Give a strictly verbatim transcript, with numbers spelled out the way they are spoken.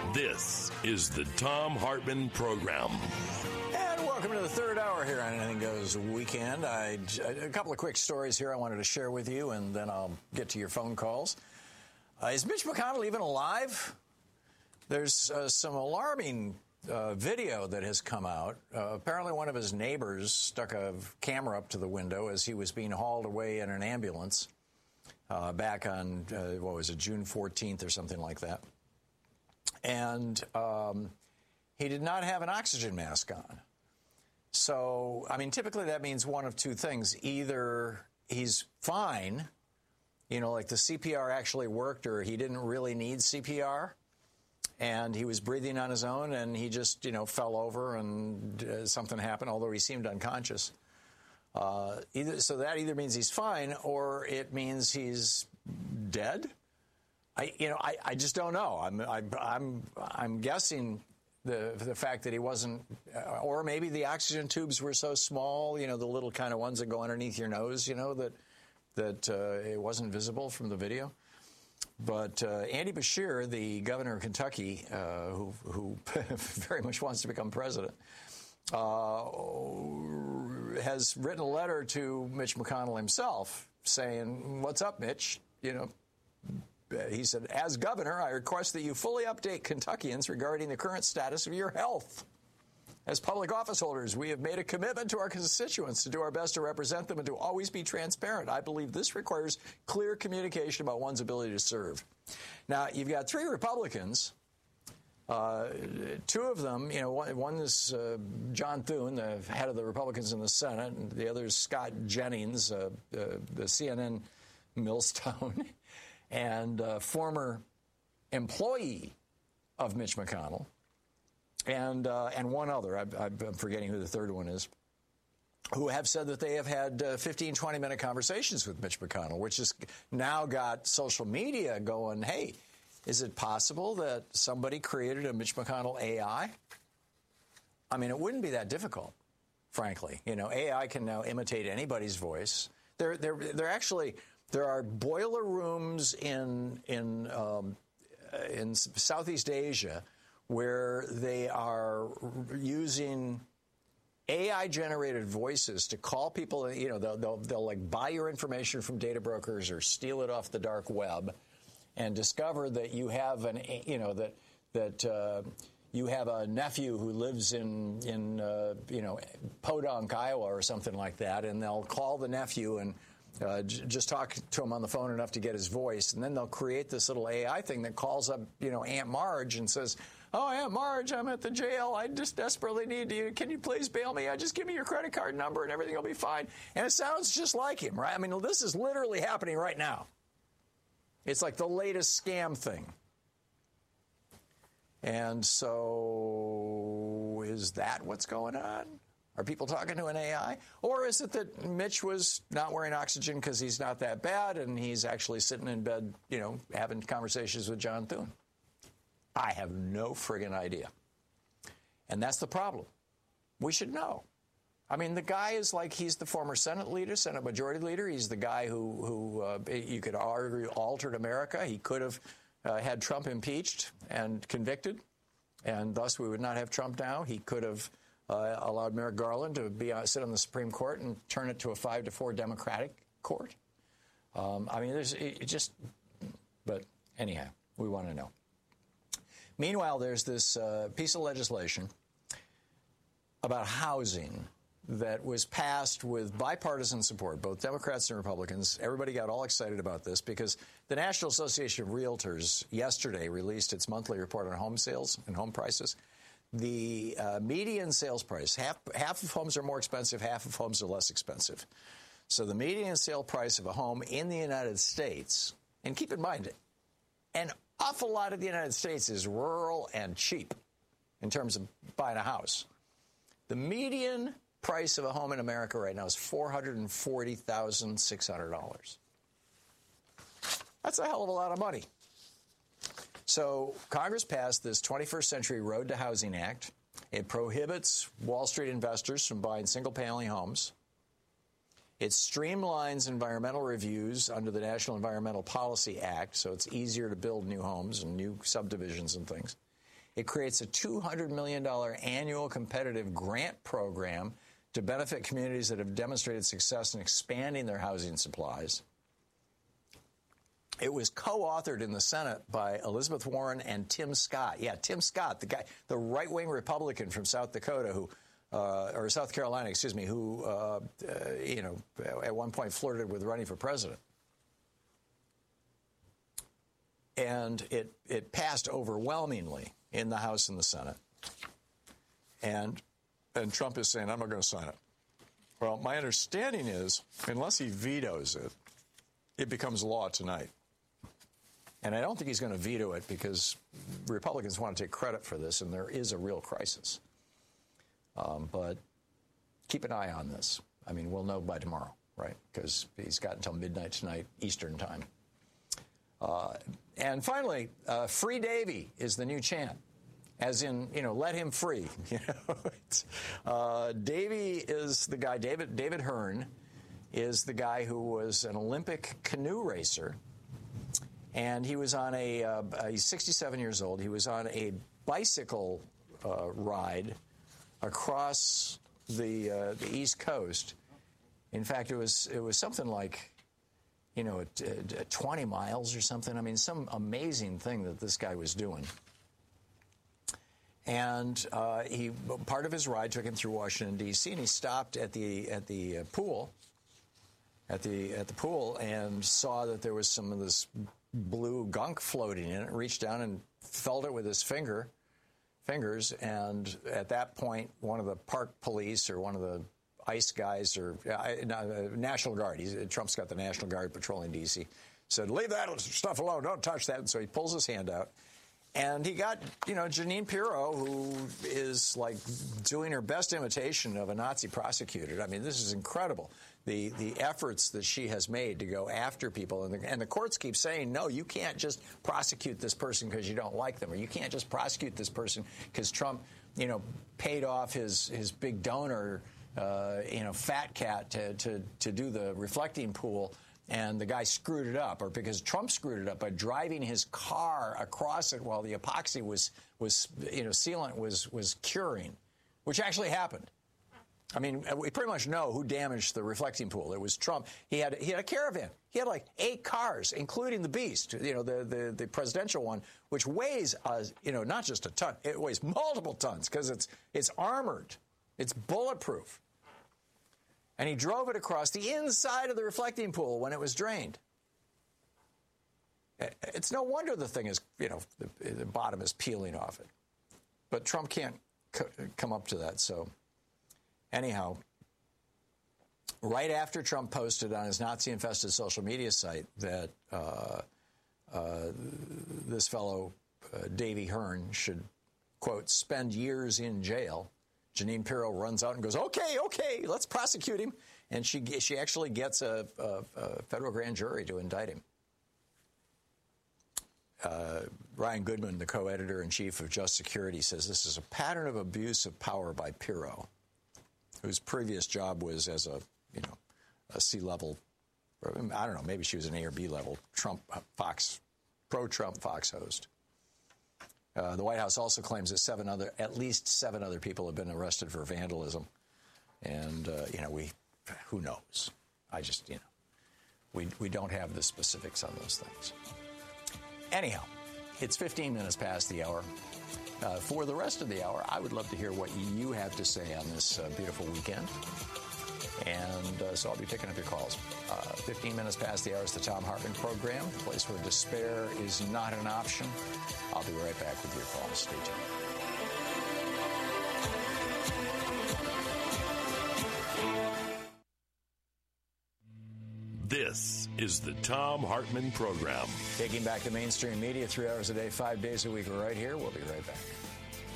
This is the Thom Hartmann Program. And welcome to the third hour here on Anything Goes Weekend. I, a couple of quick stories here I wanted to share with you, and then I'll get to your phone calls. Uh, is Mitch McConnell even alive? There's uh, some alarming uh, video that has come out. Uh, apparently one of his neighbors stuck a camera up to the window as he was being hauled away in an ambulance uh, back on, uh, what was it, June fourteenth or something like that. And um, he did not have an oxygen mask on. So, I mean, typically that means one of two things. Either he's fine, you know, like the C P R actually worked, or he didn't really need C P R, and he was breathing on his own, and he just, you know, fell over and uh, something happened, although he seemed unconscious. Uh, either, so that either means he's fine, or it means he's dead. I, you know, I, I just don't know. I'm, I, I'm, I'm guessing the the fact that he wasn't, uh, or maybe the oxygen tubes were so small, you know, the little kind of ones that go underneath your nose, you know, that that uh, it wasn't visible from the video. But uh, Andy Beshear, the governor of Kentucky, uh, who, who very much wants to become president, uh, has written a letter to Mitch McConnell himself saying, "What's up, Mitch? You know." He said, "As governor, I request that you fully update Kentuckians regarding the current status of your health. As public office holders, we have made a commitment to our constituents to do our best to represent them and to always be transparent. I believe this requires clear communication about one's ability to serve." Now, you've got three Republicans. Uh, two of them, you know, one, one is uh, John Thune, the head of the Republicans in the Senate, and the other is Scott Jennings, uh, uh, the C N N millstone. And uh, former employee of Mitch McConnell, and uh, and one other, I, I'm forgetting who the third one is, who have said that they have had uh, fifteen, twenty-minute conversations with Mitch McConnell, which has now got social media going, hey, is it possible that somebody created a Mitch McConnell A I? I mean, it wouldn't be that difficult, frankly. You know, A I can now imitate anybody's voice. They're, they're, they're actually... There are boiler rooms in in um, in Southeast Asia where they are using A I-generated voices to call people. You know, they'll, they'll they'll like buy your information from data brokers or steal it off the dark web, and discover that you have an you know that that. Uh, You have a nephew who lives in, in uh, you know, Podunk, Iowa or something like that, and they'll call the nephew and uh, j- just talk to him on the phone enough to get his voice, and then they'll create this little A I thing that calls up, you know, Aunt Marge and says, "Oh, Aunt Marge, I'm at the jail. I just desperately need you. Can you please bail me? I just give me your credit card number and everything will be fine." And it sounds just like him, right? I mean, this is literally happening right now. It's like the latest scam thing. And so is that what's going on? Are people talking to an A I? Or is it that Mitch was not wearing oxygen because he's not that bad and he's actually sitting in bed, you know, having conversations with John Thune? I have no friggin' idea. And that's the problem. We should know. I mean, the guy is like, he's the former Senate leader, Senate Majority Leader. He's the guy who, who uh, you could argue, altered America. He could have Uh, had Trump impeached and convicted, and thus we would not have Trump now. He could have uh, allowed Merrick Garland to be uh, sit on the Supreme Court and turn it to a five to four Democratic court. Um, I mean, there's it, it just, but anyhow, we want to know. Meanwhile, there's this uh, piece of legislation about housing that was passed with bipartisan support, both Democrats and Republicans. Everybody got all excited about this because the National Association of Realtors yesterday released its monthly report on home sales and home prices. The uh, median sales price, half, half of homes are more expensive, half of homes are less expensive. So the median sale price of a home in the United States, and keep in mind, an awful lot of the United States is rural and cheap in terms of buying a house. The median price of a home in America right now is four hundred forty thousand six hundred dollars. That's a hell of a lot of money. So Congress passed this twenty-first Century Road to Housing Act. It prohibits Wall Street investors from buying single-family homes. It streamlines environmental reviews under the National Environmental Policy Act, so it's easier to build new homes and new subdivisions and things. It creates a two hundred million dollars annual competitive grant program to benefit communities that have demonstrated success in expanding their housing supplies. It was co-authored in the Senate by Elizabeth Warren and Tim Scott. Yeah, Tim Scott, the guy, the right-wing Republican from South Dakota, who, uh, or South Carolina, excuse me, who, uh, uh, you know, at one point flirted with running for president. And it it passed overwhelmingly in the House and the Senate. And and Trump is saying, I'm not going to sign it. Well, my understanding is, unless he vetoes it, it becomes law tonight. And I don't think he's going to veto it because Republicans want to take credit for this, and there is a real crisis. Um, but keep an eye on this. I mean, we'll know by tomorrow, right? Because he's got until midnight tonight, Eastern time. Uh, and finally, uh, Free Davy is the new chant, as in, you know, let him free. You know, it's, uh, Davy is the guy. David David Hearn is the guy who was an Olympic canoe racer, and he was on a. Uh, he's sixty-seven years old. He was on a bicycle uh, ride across the uh, the East Coast. In fact, it was it was something like, you know, twenty miles or something. I mean, some amazing thing that this guy was doing. And uh, he part of his ride took him through Washington, D C, and he stopped at the at the uh, pool, at the at the pool, and saw that there was some of this blue gunk floating in it. Reached down and felt it with his finger, fingers, and at that point, one of the park police or one of the ICE guys or uh, National Guard. He's, Trump's got the National Guard patrolling D C. Said, leave that stuff alone. Don't touch that. And so he pulls his hand out. And he got, you know, Jeanine Pirro, who is like doing her best imitation of a Nazi prosecutor. I mean, this is incredible. The the efforts that she has made to go after people. And the, and the courts keep saying, no, you can't just prosecute this person because you don't like them. Or you can't just prosecute this person because Trump, you know, paid off his, his big donor, Uh, you know, Fat Cat to, to, to do the reflecting pool, and the guy screwed it up, or because Trump screwed it up by driving his car across it while the epoxy was, was you know, sealant was, was curing, which actually happened. I mean, we pretty much know who damaged the reflecting pool. It was Trump. He had he had a caravan. He had like eight cars, including the Beast, you know, the the, the presidential one, which weighs, uh, you know, not just a ton. It weighs multiple tons because it's it's armored. It's bulletproof. And he drove it across the inside of the reflecting pool when it was drained. It's no wonder the thing is, you know, the, the bottom is peeling off it. But Trump can't c- come up to that. So anyhow, right after Trump posted on his Nazi-infested social media site that uh, uh, this fellow, uh, Davy Hearn, should, quote, spend years in jail, Jeanine Pirro runs out and goes, okay, okay, let's prosecute him. And she she actually gets a, a, a federal grand jury to indict him. Uh, Ryan Goodman, the co-editor-in-chief of Just Security, says this is a pattern of abuse of power by Pirro, whose previous job was as a, you know, a C-level, I don't know, maybe she was an A or B level Trump Fox, pro-Trump Fox host. Uh, the White House also claims that seven other, at least seven other people have been arrested for vandalism. And, uh, you know, we, who knows? I just, you know, we, we don't have the specifics on those things. Anyhow, it's fifteen minutes past the hour. Uh, for the rest of the hour, I would love to hear what you have to say on this uh, beautiful weekend. And uh, so I'll be picking up your calls. Uh, fifteen minutes past the hour is the Thom Hartmann program, the place where despair is not an option. I'll be right back with your calls. Stay tuned. This is the Thom Hartmann program. Taking back the mainstream media three hours a day, five days a week, right here. We'll be right back.